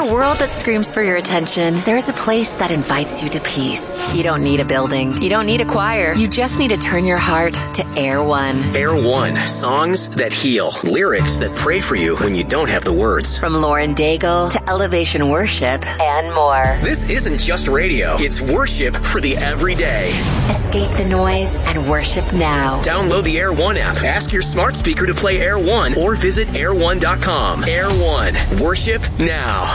a world that screams for your attention, there is a place that invites you to peace. You don't need a building. You don't need a choir. You just need to turn your heart to Air One. Air One. Songs that heal. Lyrics that pray for you when you don't have the words. From Lauren Daigle to Elevation Worship and more. This isn't just radio. It's worship for the everyday. Escape the noise and worship now. Download the Air One app. Ask your smart speaker to play Air One or visit air1.com. Air One. Worship now.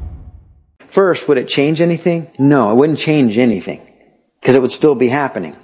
First, would it change anything? No, it wouldn't change anything because it would still be happening.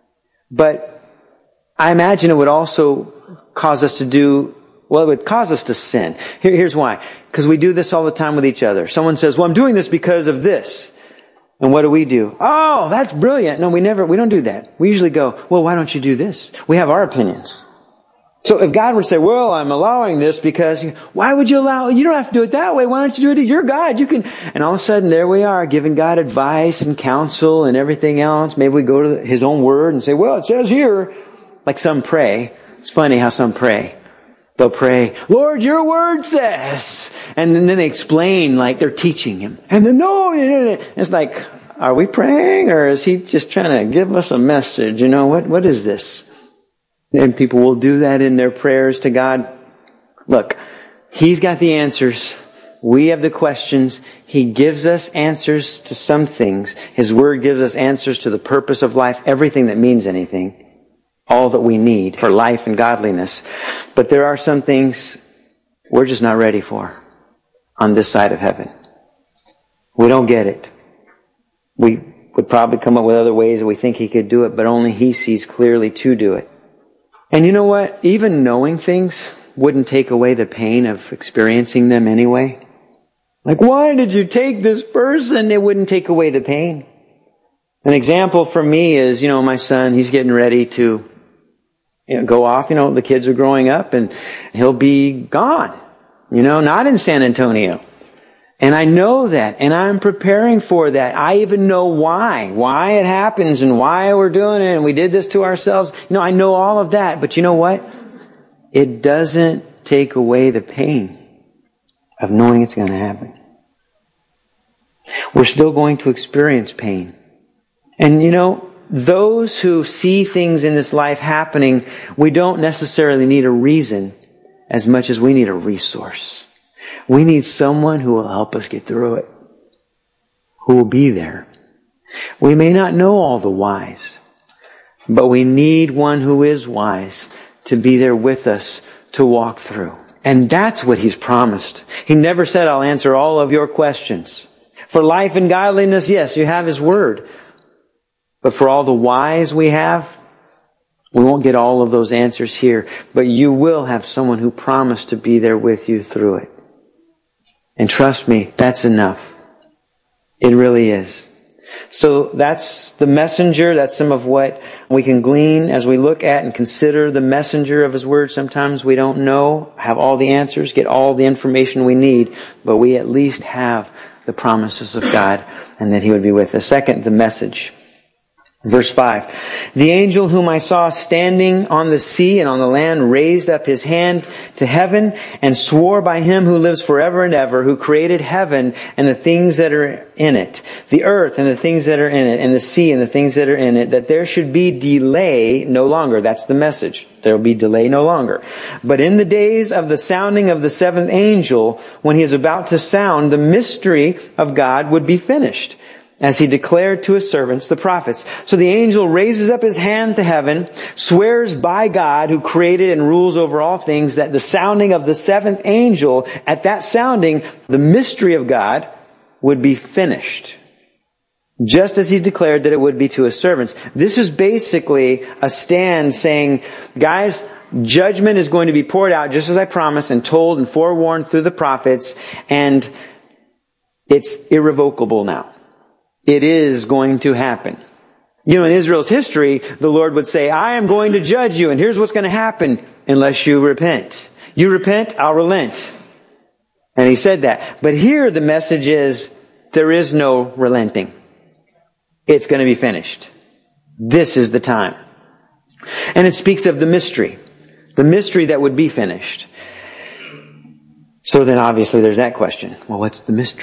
But I imagine it would also cause us to it would cause us to sin. Here's why. Because we do this all the time with each other. Someone says, well, I'm doing this because of this. And what do? Oh, that's brilliant. No, we don't do that. We usually go, well, why don't you do this? We have our opinions. So if God were to say, well, I'm allowing this because, why would you allow it? You don't have to do it that way. Why don't you do it? You're God. You can. And all of a sudden, there we are giving God advice and counsel and everything else. Maybe we go to His own word and say, well, it says here, like some pray. It's funny how some pray. They'll pray, Lord, your word says. And then they explain like they're teaching Him. And then, no. It's like, are we praying or is He just trying to give us a message? What is this? And people will do that in their prayers to God. Look, He's got the answers. We have the questions. He gives us answers to some things. His Word gives us answers to the purpose of life, everything that means anything, all that we need for life and godliness. But there are some things we're just not ready for on this side of heaven. We don't get it. We would probably come up with other ways that we think He could do it, but only He sees clearly to do it. And you know what? Even knowing things wouldn't take away the pain of experiencing them anyway. Like, why did you take this person? It wouldn't take away the pain. An example for me is, my son, he's getting ready to go off. The kids are growing up and he'll be gone. Not in San Antonio. And I know that, and I'm preparing for that. I even know why it happens and why we're doing it, and we did this to ourselves. I know all of that, but you know what? It doesn't take away the pain of knowing it's going to happen. We're still going to experience pain. And those who see things in this life happening, we don't necessarily need a reason as much as we need a resource. We need someone who will help us get through it, who will be there. We may not know all the whys, but we need one who is wise to be there with us to walk through. And that's what He's promised. He never said, I'll answer all of your questions. For life and godliness, yes, you have His Word. But for all the whys we have, we won't get all of those answers here. But you will have someone who promised to be there with you through it. And trust me, that's enough. It really is. So that's the messenger. That's some of what we can glean as we look at and consider the messenger of His Word. Sometimes we don't know, have all the answers, get all the information we need, but we at least have the promises of God and that He would be with us. Second, the message. Verse 5, the angel whom I saw standing on the sea and on the land raised up his hand to heaven and swore by Him who lives forever and ever, who created heaven and the things that are in it, the earth and the things that are in it, and the sea and the things that are in it, that there should be delay no longer. That's the message. There will be delay no longer. But in the days of the sounding of the seventh angel, when he is about to sound, the mystery of God would be finished, as He declared to His servants, the prophets. So the angel raises up his hand to heaven, swears by God who created and rules over all things, that the sounding of the seventh angel, at that sounding, the mystery of God would be finished. Just as He declared that it would be to His servants. This is basically a stand saying, guys, judgment is going to be poured out just as I promised and told and forewarned through the prophets, and it's irrevocable now. It is going to happen. In Israel's history, the Lord would say, I am going to judge you, and here's what's going to happen unless you repent. You repent, I'll relent. And He said that. But here the message is, there is no relenting. It's going to be finished. This is the time. And it speaks of the mystery that would be finished. So then obviously there's that question. Well, what's the mystery?